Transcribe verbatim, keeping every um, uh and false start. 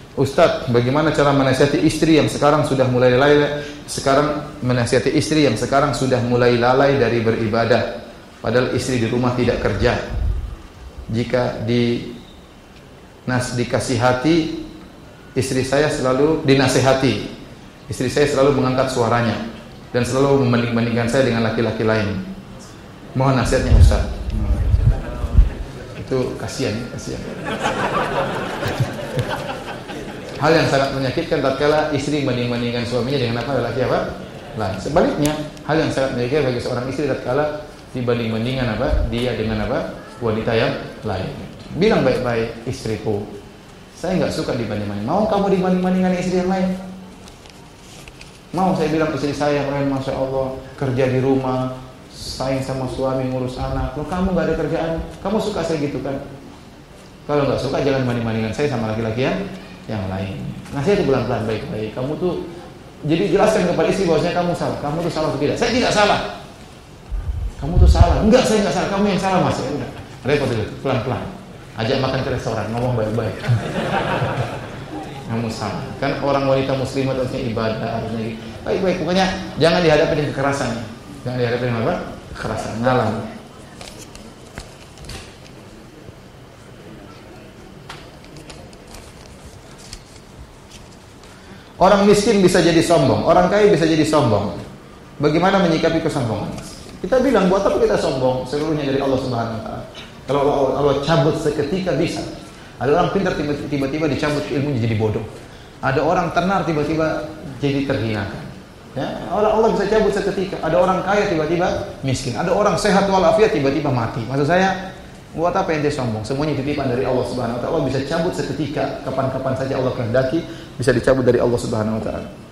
Ustadz, bagaimana cara menasihati istri yang sekarang sudah mulai lalai sekarang menasihati istri yang sekarang sudah mulai lalai dari beribadah, padahal istri di rumah tidak kerja. Jika di nas dikasih hati, istri saya selalu dinasihati. Istri saya selalu mengangkat suaranya dan selalu membanding-bandingkan saya dengan laki-laki lain. Mohon nasihatnya Ustaz. Itu kasihan, kasihan. Hal yang sangat menyakitkan tatkala istri membanding-bandingkan suaminya dengan apa laki apa? Lain. Sebaliknya, hal yang sangat menyakitkan bagi seorang istri tatkala dibanding-bandingkan apa? Dia dengan apa? Wanita yang lain. Bilang baik-baik, istriku, saya enggak suka dibanding-banding. Mau kamu dibanding-bandingkan istri yang lain? Mau saya bilang istri saya yang lain, Masya Allah, kerja di rumah, sayang sama suami, ngurus anak. Kalau kamu enggak ada kerjaan, kamu suka saya gitu kan? Kalau enggak suka, jangan banding-bandingkan saya sama laki-laki yang yang lain. Nasihat pelan-pelan, baik-baik. Kamu tuh jadi jelaskan kepada istri bahwasanya kamu salah. Kamu tuh salah atau tidak? Saya tidak salah. Kamu tuh salah. Enggak, saya enggak salah. Kamu yang salah, Mas. Ya udah. Repot itu. Pelan-pelan. Ajak makan ke restoran, ngomong baik-baik. Kamu salah. Kan orang wanita muslimah harusnya ibadah, harusnya baik-baik. Pokoknya jangan dihadapi dengan kekerasan. Jangan dihadapi dengan apa? Kekerasan. Ngalah. Orang miskin bisa jadi sombong, orang kaya bisa jadi sombong. Bagaimana menyikapi kesombongan? Kita bilang, buat apa kita sombong? Seluruhnya dari Allah Subhanahu wa taala. Kalau Allah, Allah cabut seketika bisa. Ada orang pintar tiba-tiba dicabut ilmunya jadi bodoh. Ada orang tenar tiba-tiba jadi terhinakan. Ya, Allah, Allah bisa cabut seketika. Ada orang kaya tiba-tiba miskin. Ada orang sehat walafiat tiba-tiba mati. Maksud saya, buat apa ente sombong? Semuanya titipan dari Allah Subhanahu wa taala. Allah bisa cabut seketika, kapan-kapan saja Allah kehendaki, bisa dicabut dari Allah Subhanahu wa taala.